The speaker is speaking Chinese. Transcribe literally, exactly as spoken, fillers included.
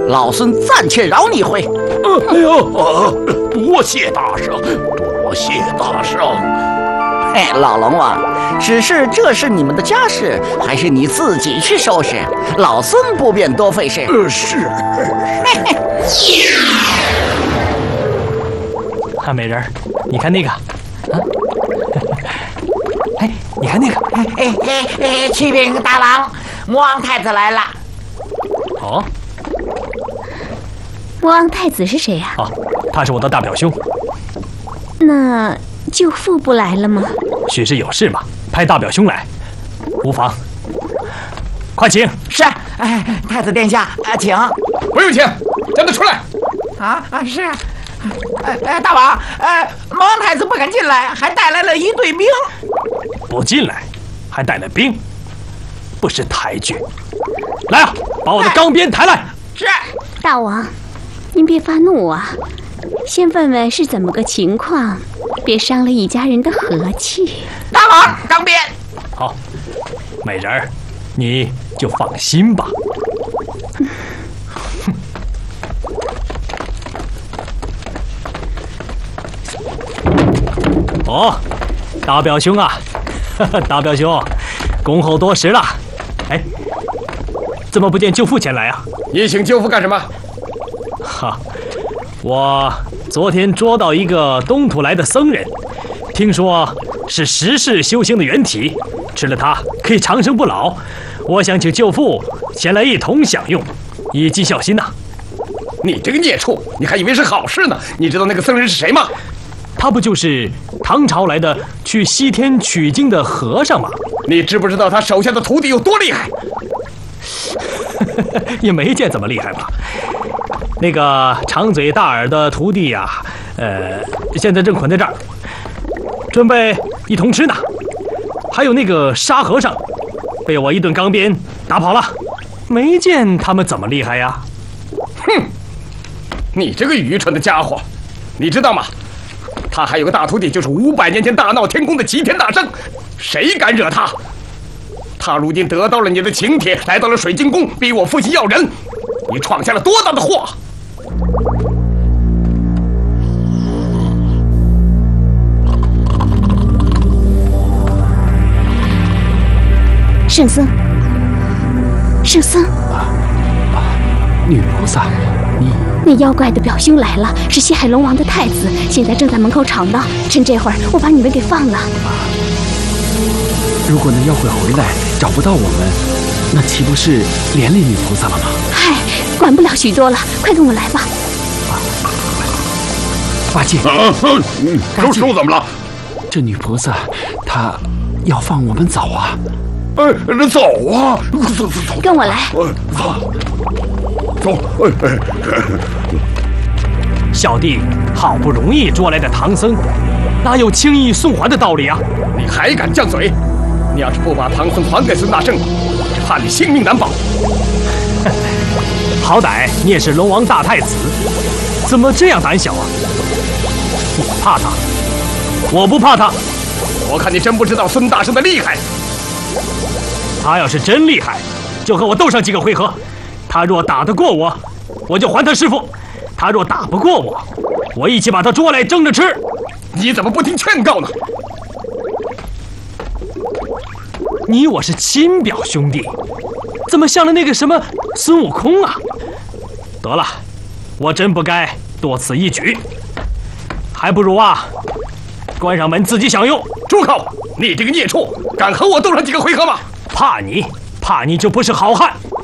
老孙暂且饶你一回。 哎呦，呃，多谢大圣，多谢大圣。 嘿，老龙王，只是这是你们的家事，还是你自己去收拾？老孙不便多费事。 呃，是。 啊，美人儿，你看那个，啊，哎，你看那个， 哎哎哎哎，启禀大王，魔王太子来了。 哦， 魔王太子是谁呀？ 哦，他是我的大表兄。 那舅父不来了吗？ 许是有事嘛，派大表兄来，无妨。快请。 是，哎，太子殿下，呃，请。 不用请，叫他出来。 啊啊，是。哎哎，大王，哎，魔王太子不肯进来，还带来了一队兵。 不进来，还带了兵，不识抬举。来啊，把我的钢鞭抬来。 是。 大王，您别发怒啊，先问问是怎么个情况，别伤了一家人的和气。 大王，钢鞭。 好，美人儿，你就放心吧。哦，大表兄啊，大表兄，恭候多时了。哎，怎么不见舅父前来啊？ 你请舅父干什么？ 哈，我昨天捉到一个东土来的僧人，听说是十世修行的原体，吃了它可以长生不老。我想请舅父前来一同享用，以记孝心呐、啊。 你这个孽畜，你还以为是好事呢？你知道那个僧人是谁吗？ 他不就是唐朝来的去西天取经的和尚吗？ 你知不知道他手下的徒弟有多厉害？ 也没见怎么厉害吧。那个长嘴大耳的徒弟呀、啊，呃，现在正捆在这儿，准备一同吃呢。还有那个沙和尚，被我一顿钢鞭打跑了，没见他们怎么厉害呀。 哼，你这个愚蠢的家伙，你知道吗？他还有个大徒弟，就是五百年前大闹天宫的齐天大圣，谁敢惹他？他如今得到了你的请帖，来到了水晶宫，逼我父亲要人，你闯下了多大的祸！ 圣僧，圣僧， 啊啊！女菩萨，你那妖怪的表兄来了，是西海龙王的太子，现在正在门口吵闹。趁这会儿，我把你们给放了。 如果那妖怪回来找不到我们，那岂不是连累女菩萨了吗？ 嗨，管不了许多了，快跟我来吧。 啊，八戒， 啊嗯， 八戒， 说怎么了？ 这女菩萨她要放我们走啊！ 哎，走啊！走走走， 跟我来。 走走，哎哎。 小弟好不容易捉来的唐僧，哪有轻易送还的道理啊？ 你还敢犟嘴？你要是不把唐僧还给孙大圣，只怕你性命难保。 好歹你也是龙王大太子，怎么这样胆小啊？你怕他，我不怕他。 我看你真不知道孙大圣的厉害。 他要是真厉害，就和我斗上几个回合。他若打得过我，我就还他师傅；他若打不过我，我一起把他捉来蒸着吃。 你怎么不听劝告呢？ 你我是亲表兄弟，怎么像了那个什么孙悟空啊？得了，我真不该多此一举，还不如啊，关上门自己享用。 住口！你这个孽畜，敢和我斗上几个回合吗？ 怕你，怕你就不是好汉。